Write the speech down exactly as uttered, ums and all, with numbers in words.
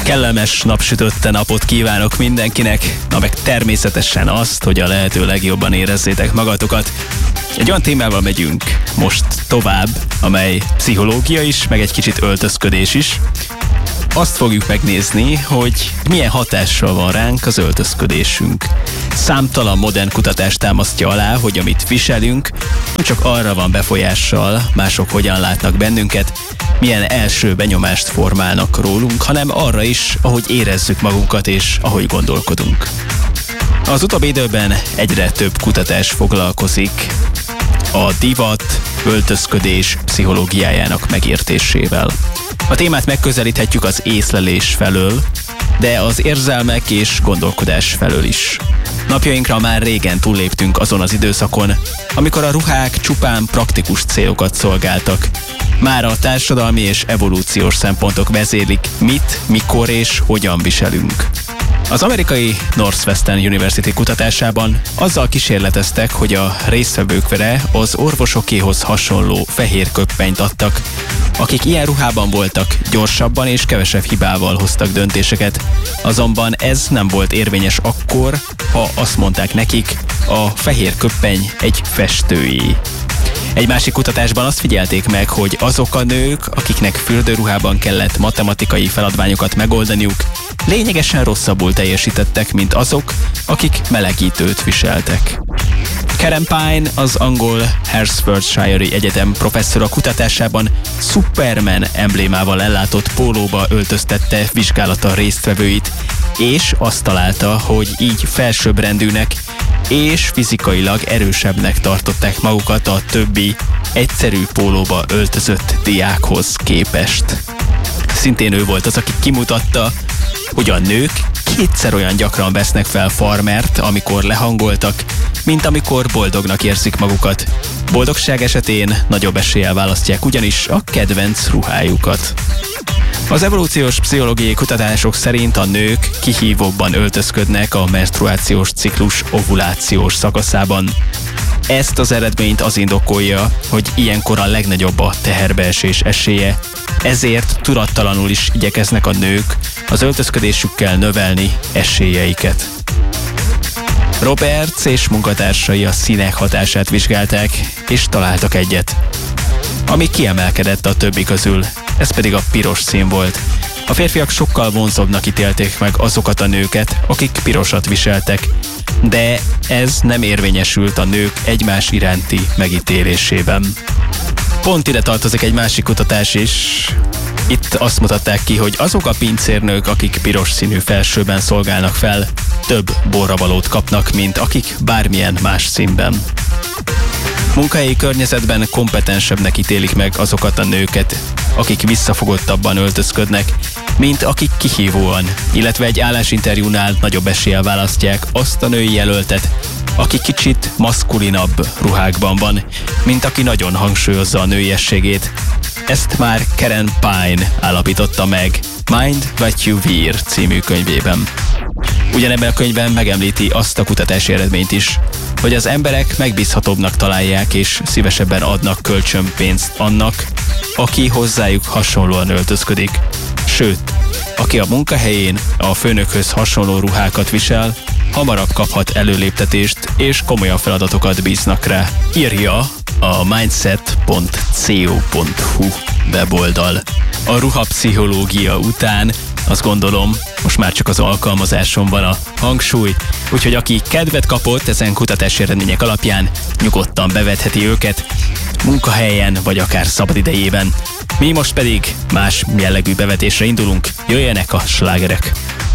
Kellemes napsütötte napot kívánok mindenkinek, na meg természetesen azt, hogy a lehető legjobban érezzétek magatokat. Egy olyan témával megyünk most tovább, amely pszichológia is, meg egy kicsit öltözködés is. Azt fogjuk megnézni, hogy milyen hatással van ránk az öltözködésünk. Számtalan modern kutatás támasztja alá, hogy amit viselünk, nem csak arra van befolyással, mások hogyan látnak bennünket, milyen első benyomást formálnak rólunk, hanem arra is, ahogy érezzük magunkat és ahogy gondolkodunk. Az utóbbi időben egyre több kutatás foglalkozik a divat, öltözködés pszichológiájának megértésével. A témát megközelíthetjük az észlelés felől, de az érzelmek és gondolkodás felől is. Napjainkra már régen túlléptünk azon az időszakon, amikor a ruhák csupán praktikus célokat szolgáltak. Már a társadalmi és evolúciós szempontok vezérlik, mit, mikor és hogyan viselünk. Az amerikai Northwestern University kutatásában azzal kísérleteztek, hogy a résztvevőkre az orvosokéhoz hasonló fehér köppenyt adtak. Akik ilyen ruhában voltak, gyorsabban és kevesebb hibával hoztak döntéseket, azonban ez nem volt érvényes akkor, ha azt mondták nekik, a fehér köppeny egy festőjé. Egy másik kutatásban azt figyelték meg, hogy azok a nők, akiknek fürdőruhában kellett matematikai feladványokat megoldaniuk, lényegesen rosszabbul teljesítettek, mint azok, akik melegítőt viseltek. Karen Pine, az angol Hertfordshire-i Egyetem professzora kutatásában Superman emblémával ellátott pólóba öltöztette vizsgálata résztvevőit, és azt találta, hogy így felsőbbrendűnek és fizikailag erősebbnek tartották magukat a többi egyszerű pólóba öltözött diákhoz képest. Szintén ő volt az, aki kimutatta, hogy a nők kétszer olyan gyakran vesznek fel farmert, amikor lehangoltak, mint amikor boldognak érzik magukat. Boldogság esetén nagyobb eséllyel választják ugyanis a kedvenc ruhájukat. Az evolúciós pszichológiai kutatások szerint a nők kihívóbban öltözködnek a menstruációs ciklus ovulációs szakaszában. Ezt az eredményt az indokolja, hogy ilyenkor a legnagyobb a teherbeesés esélye, ezért tudattalanul is igyekeznek a nők az öltözködésükkel növelni esélyeiket. Roberts és munkatársai a színek hatását vizsgálták, és találtak egyet, ami kiemelkedett a többi közül, ez pedig a piros szín volt. A férfiak sokkal vonzóbbnak ítélték meg azokat a nőket, akik pirosat viseltek, de ez nem érvényesült a nők egymás iránti megítélésében. Pont ide tartozik egy másik kutatás is. Itt azt mutatták ki, hogy azok a pincérnők, akik piros színű felsőben szolgálnak fel, több borravalót kapnak, mint akik bármilyen más színben. Munkahelyi környezetben kompetensebbnek ítélik meg azokat a nőket, akik visszafogottabban öltözködnek, mint akik kihívóan, illetve egy állásinterjúnál nagyobb eséllyel választják azt a női jelöltet, aki kicsit maszkulinabb ruhákban van, mint aki nagyon hangsúlyozza a nőiességét. Ezt már Karen Pine állapította meg Mind What You Wear című könyvében. Ugyanebben a könyvben megemlíti azt a kutatási eredményt is, hogy az emberek megbízhatóbbnak találják és szívesebben adnak kölcsönpénzt annak, aki hozzájuk hasonlóan öltözködik. Sőt, aki a munkahelyén a főnökhöz hasonló ruhákat visel, hamarabb kaphat előléptetést és komolyabb feladatokat bíznak rá, írja a mindset pont co pont hu weboldal. A ruhapszichológia után azt gondolom, most már csak az alkalmazáson van a hangsúly, úgyhogy aki kedvet kapott ezen kutatási eredmények alapján, nyugodtan bevetheti őket munkahelyen vagy akár szabadidejében. Mi most pedig más jellegű bevetésre indulunk, jöjjenek a slágerek!